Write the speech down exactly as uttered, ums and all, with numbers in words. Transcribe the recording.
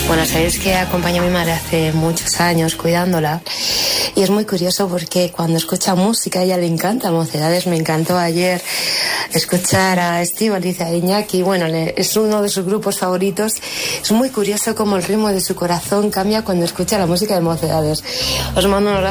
Bueno, sabéis que acompañé a mi madre hace muchos años cuidándola y es muy curioso porque cuando escucha música a ella le encanta Mocedades. Me encantó ayer escuchar a Estíbaliz, a Iñaki, bueno, le, es uno de sus grupos favoritos. Es muy curioso cómo el ritmo de su corazón cambia cuando escucha la música de Mocedades. Os mando un abrazo